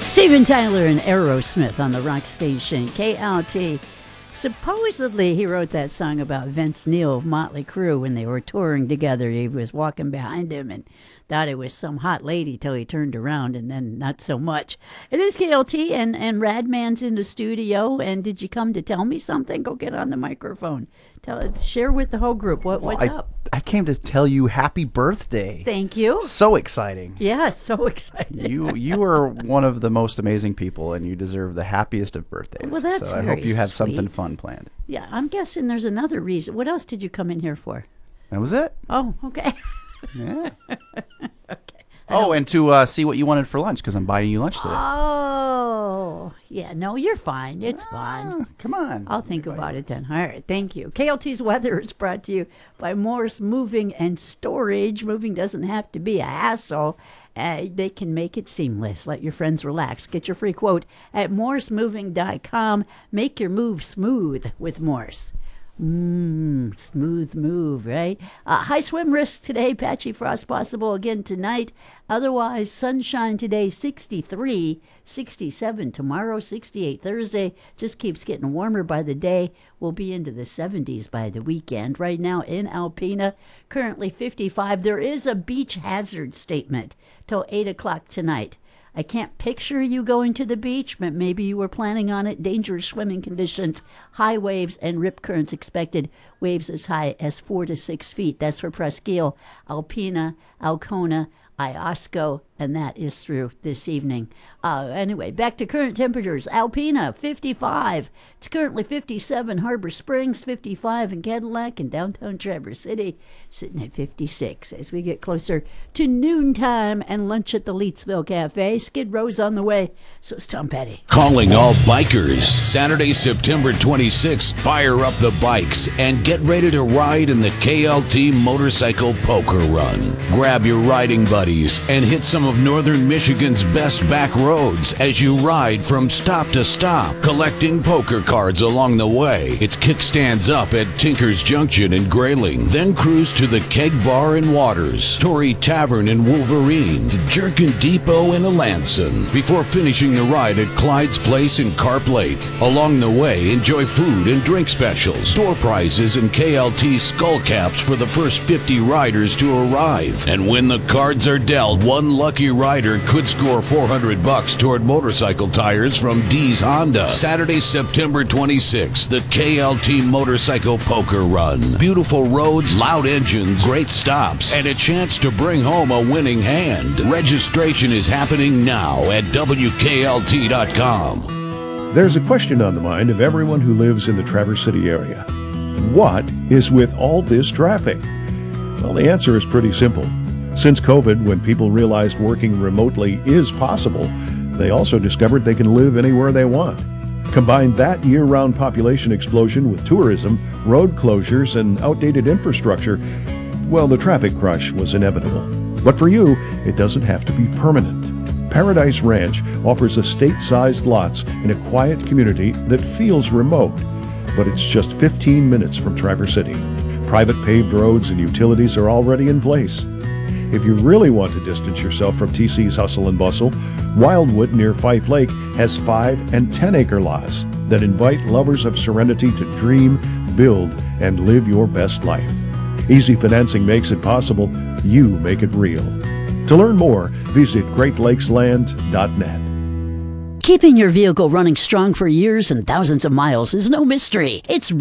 Steven Tyler and Aerosmith on the rock station KLT. Supposedly, he wrote that song about Vince Neil of Motley Crue when they were touring together. He was walking behind him and thought it was some hot lady till he turned around, and then not so much. It is KLT, and Radman's in the studio. And did you come to tell me something? Go get on the microphone. Share with the whole group what's up. I came to tell you happy birthday. Thank you. So exciting. Yeah, so excited. You are one of the most amazing people, and you deserve the happiest of birthdays. Well, that's so I very hope you have sweet. something fun planned. Yeah, I'm guessing there's another reason. What else did you come in here for? That was it. Oh, okay. Yeah. Okay. Oh, and to see what you wanted for lunch, because I'm buying you lunch today. Oh, yeah. No, you're fine. It's fine. Come on. I'll think about it then. All right. Thank you. KLT's weather is brought to you by Morse Moving and Storage. Moving doesn't have to be a hassle. They can make it seamless. Let your friends relax. Get your free quote at morsemoving.com. Make your move smooth with Morse. Smooth move, right? High swim risks today. Patchy frost possible again tonight. Otherwise, sunshine today, 63, 67 tomorrow, 68 Thursday. Just keeps getting warmer by the day. We'll be into the 70s by the weekend. Right now in Alpena, currently 55. There is a beach hazard statement till 8 o'clock tonight. I can't picture you going to the beach, but maybe you were planning on it. Dangerous swimming conditions, high waves, and rip currents expected. Waves as high as 4 to 6 feet. That's for Presque Isle, Alpena, Alcona, Iosco, and that is through this evening. Anyway, back to current temperatures. Alpena, 55. It's currently 57. Harbor Springs, 55. In Cadillac and downtown Traverse City, sitting at 56. As we get closer to noontime and lunch at the Leetsville Cafe, Skid Row's on the way. So is Tom Petty. Calling all bikers. Saturday, September 26th. Fire up the bikes and get ready to ride in the KLT Motorcycle Poker Run. Grab your riding buddies and hit some of Northern Michigan's best back roads as you ride from stop to stop, collecting poker cards along the way. It's kickstands up at Tinker's Junction in Grayling, then cruise to the Keg Bar in Waters, Torrey Tavern in Wolverine, the Jerkin Depot in Alanson, before finishing the ride at Clyde's Place in Carp Lake. Along the way, enjoy food and drink specials, door prizes, and KLT skull caps for the first 50 riders to arrive. And when the cards are dealt, one lucky rider could score $400 toward motorcycle tires from D's Honda. Saturday, September 26th, the KLT Motorcycle Poker Run. Beautiful roads, loud engines, great stops, and a chance to bring home a winning hand. Registration is happening now at WKLT.com. There's a question on the mind of everyone who lives in the Traverse City area. What is with all this traffic? Well, the answer is pretty simple. Since COVID, when people realized working remotely is possible, they also discovered they can live anywhere they want. Combine that year-round population explosion with tourism, road closures, and outdated infrastructure, well, the traffic crush was inevitable. But for you, it doesn't have to be permanent. Paradise Ranch offers estate-sized lots in a quiet community that feels remote, but it's just 15 minutes from Traverse City. Private paved roads and utilities are already in place. If you really want to distance yourself from TC's hustle and bustle, Wildwood near Fife Lake has 5 and 10-acre lots that invite lovers of serenity to dream, build, and live your best life. Easy financing makes it possible. You make it real. To learn more, visit GreatLakesLand.net. Keeping your vehicle running strong for years and thousands of miles is no mystery. It's